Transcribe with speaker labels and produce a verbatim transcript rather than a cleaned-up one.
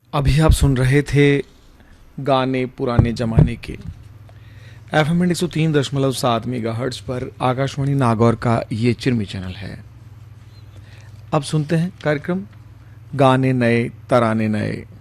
Speaker 1: अभी आप सुन रहे थे गाने पुराने जमाने के। एफ एम एक सौ तीन दशमलव सात मेगा हर्ट्स पर आकाशवाणी नागौर का ये चिरमी चैनल है। अब सुनते हैं कार्यक्रम गाने नए तराने नए।